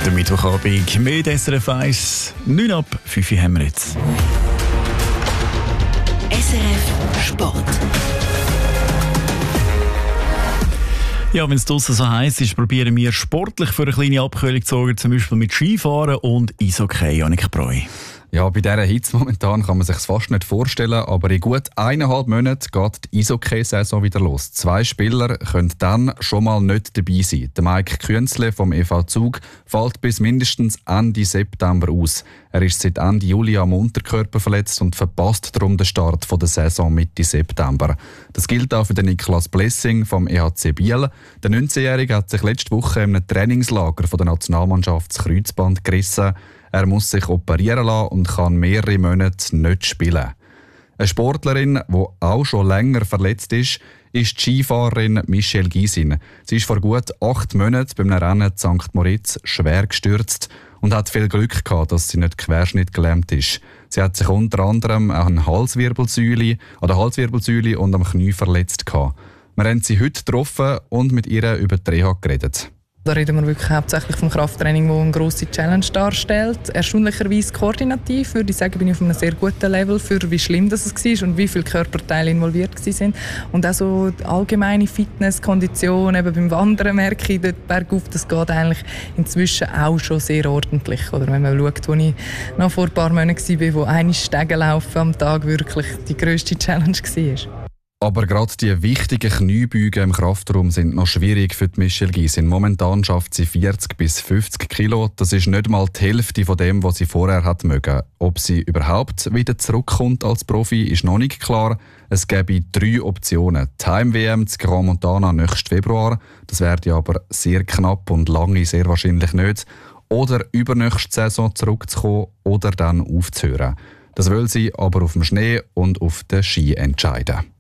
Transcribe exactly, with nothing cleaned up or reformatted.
Der Mittwochabend mit S R F eins, neun ab fünf Uhr haben wir jetzt. S R F Sport. Ja, wenn es draussen so heiß ist, probieren wir sportlich für eine kleine Abkühlung zu sorgen, zum Beispiel mit Skifahren und Eishockey. Janik Breu. Ja, bei dieser Hitze momentan kann man sich es fast nicht vorstellen, aber in gut eineinhalb Monaten geht die Eishockey-Saison wieder los. Zwei Spieler können dann schon mal nicht dabei sein. Der Mike Künzle vom E V Zug fällt bis mindestens Ende September aus. Er ist seit Ende Juli am Unterkörper verletzt und verpasst darum den Start der Saison Mitte September. Das gilt auch für den Niklas Blessing vom E H C Biel. Der neunzehnjährige hat sich letzte Woche in einem Trainingslager von der Nationalmannschaft das Kreuzband gerissen. Er muss sich operieren lassen und kann mehrere Monate nicht spielen. Eine Sportlerin, die auch schon länger verletzt ist, ist die Skifahrerin Michelle Gysin. Sie ist vor gut acht Monaten beim Rennen in Sankt Moritz schwer gestürzt und hat viel Glück gehabt, dass sie nicht querschnittgelähmt ist. Sie hat sich unter anderem auch an Halswirbelsäule, an der Halswirbelsäule und am Knie verletzt gehabt. Wir haben sie heute getroffen und mit ihr über die Reha geredet. Da reden wir wirklich hauptsächlich vom Krafttraining, das eine grosse Challenge darstellt. Erstaunlicherweise koordinativ, würde ich sagen, bin ich auf einem sehr guten Level, für wie schlimm das war und wie viele Körperteile involviert waren. Und auch so die allgemeine Fitness, Kondition, eben beim Wandern merke ich, dort bergauf, das geht eigentlich inzwischen auch schon sehr ordentlich. Oder wenn man schaut, wo ich noch vor ein paar Monaten war, wo eine Stege laufen am Tag wirklich die grösste Challenge war. Aber gerade die wichtigen Kniebeugen im Kraftraum sind noch schwierig für die Michelle Gysin. Momentan schafft sie vierzig bis fünfzig Kilo. Das ist nicht mal die Hälfte von dem, was sie vorher hat mögen. Ob sie überhaupt wieder zurückkommt als Profi, ist noch nicht klar. Es gäbe drei Optionen. Die Heim-W M zu Grand Montana nächsten Februar. Das wäre aber sehr knapp und lange sehr wahrscheinlich nicht. Oder übernächste Saison zurückzukommen oder dann aufzuhören. Das will sie aber auf dem Schnee und auf den Ski entscheiden.